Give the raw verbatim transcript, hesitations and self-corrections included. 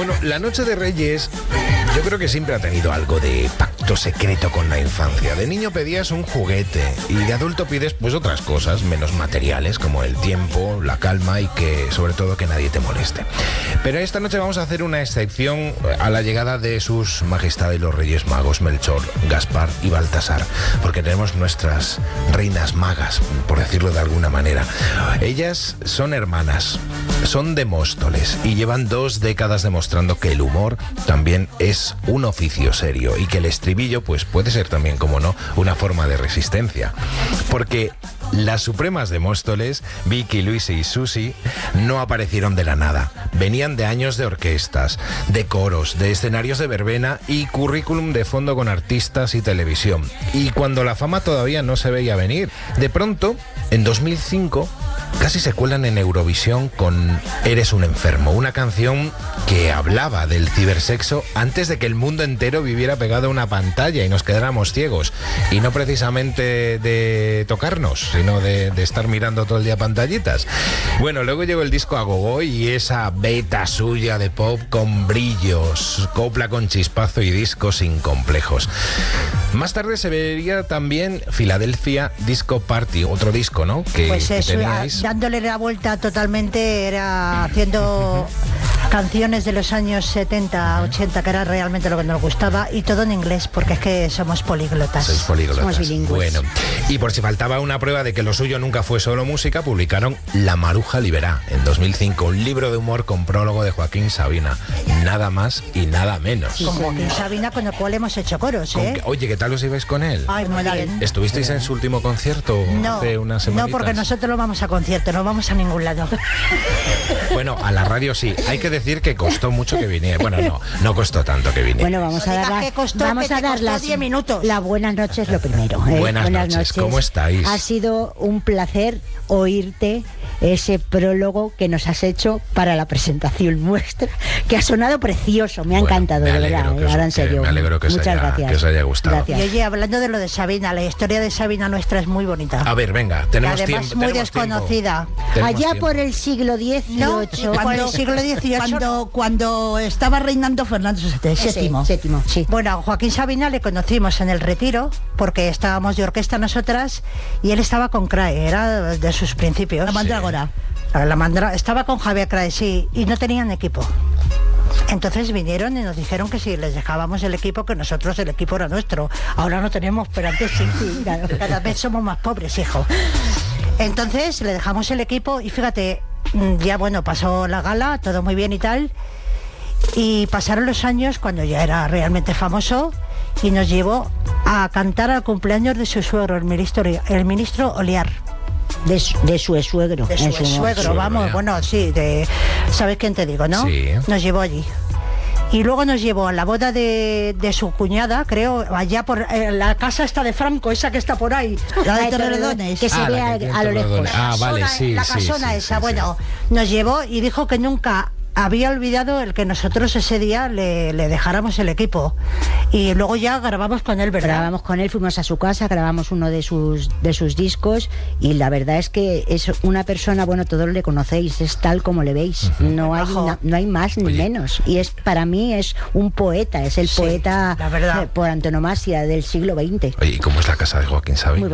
Bueno, la Noche de Reyes yo creo que siempre ha tenido algo de pacto secreto con la infancia. De niño pedías un juguete y de adulto pides pues otras cosas menos materiales como el tiempo, la calma y que sobre todo que nadie te moleste. Pero esta noche vamos a hacer una excepción a la llegada de sus majestades los Reyes Magos Melchor, Gaspar y Baltasar, porque tenemos nuestras reinas magas, por decirlo de alguna manera. Ellas son hermanas, son de Móstoles y llevan dos décadas demostrando que el humor también es un oficio serio y que el estribillo pues puede ser también, como no, una forma de resistencia. Porque las supremas de Móstoles, Vicky, Luis y Susi, no aparecieron de la nada. Venían de años de orquestas, de coros, de escenarios de verbena y currículum de fondo con artistas y televisión. Y cuando la fama todavía no se veía venir, de pronto, en dos mil cinco, casi se cuelan en Eurovisión con Eres un enfermo, una canción que hablaba del cibersexo antes de que el mundo entero viviera pegado a una pantalla y nos quedáramos ciegos. Y no precisamente de tocarnos, sino de, de estar mirando todo el día pantallitas. Bueno, luego llegó el disco A Gogo y esa beta suya de pop con brillos, copla con chispazo y disco sin complejos. Más tarde se vería también Filadelfia Disco Party, otro disco, ¿no? Que, pues eso, que teníais. Dándole la vuelta totalmente, era haciendo canciones de los años setenta, ochenta, que era realmente lo que nos gustaba, y todo en inglés, porque es que somos políglotas. Sois políglotas. Somos bilingües. Bueno, y por si faltaba una prueba de que lo suyo nunca fue solo música, publicaron La Maruja Liberá en dos mil cinco, un libro de humor con prólogo de Joaquín Sabina. Nada más y nada menos. Con Joaquín Sabina, con el cual hemos hecho coros, ¿eh? Que, oye, ¿qué tal os ibais con él? Ay, muy bien. ¿Estuvisteis en su último concierto no, hace unas semanitas? No, porque nosotros no vamos a concierto, no vamos a ningún lado. Bueno, a la radio sí. Hay que decir que costó mucho que viniera. Bueno, no, no costó tanto que viniera. Bueno, vamos a dar, la, costó, vamos a dar las diez minutos. La buenas noches lo primero. ¿eh? Buenas, buenas noches. noches. ¿Cómo estáis? Ha sido un placer oírte ese prólogo que nos has hecho para la presentación nuestra, que ha sonado precioso, me ha bueno, encantado, me de verdad, os, ahora en serio. Me alegro que, Muchas os haya, gracias. que os haya gustado. Gracias. Y oye, hablando de lo de Sabina, la historia de Sabina nuestra es muy bonita. A ver, venga, tenemos además tiempo. muy tenemos desconocida. Tiempo. Allá tiempo. por el siglo dieciocho. No, por el siglo dieciocho. Cuando, cuando estaba reinando Fernando séptimo. Séptimo, sí. Bueno, a Joaquín Sabina le conocimos en el Retiro, porque estábamos de orquesta nosotras, y él estaba con Crae, era de sus principios. La Mandrágora. La mandra estaba con Javier Crae, sí, y no tenían equipo. Entonces vinieron y nos dijeron que si les dejábamos el equipo, que nosotros el equipo era nuestro. Ahora no tenemos, pero antes sí, sí, claro. Cada vez somos más pobres, hijo. Entonces le dejamos el equipo y fíjate, ya bueno, pasó la gala, todo muy bien y tal, y pasaron los años cuando ya era realmente famoso y nos llevó a cantar al cumpleaños de su suegro, el ministro, el ministro Oliar. De su, de su suegro. De su suegro, vamos, bueno, sí, de, ¿sabes quién te digo, no? Sí. Nos llevó allí. Y luego nos llevó a la boda de, de su cuñada, creo, allá por eh, la casa esta de Franco, esa que está por ahí, la de Torrelodones, que se ah, ve a, a lo lejos. Ah, vale, sí, la sí, casona sí, esa, sí, bueno, sí. Nos llevó y dijo que nunca había olvidado el que nosotros ese día le, le dejáramos el equipo. Y luego ya grabamos con él, ¿verdad? Grabamos con él, fuimos a su casa, grabamos uno de sus de sus discos, y la verdad es que es una persona, bueno, todos le conocéis, es tal como le veis. Uh-huh. No hay na, no hay más ni Oye. menos. Y es para mí es un poeta, es el sí, poeta la verdad. por antonomasia del siglo veinte. Oye, ¿y cómo es la casa de Joaquín Sabina? Muy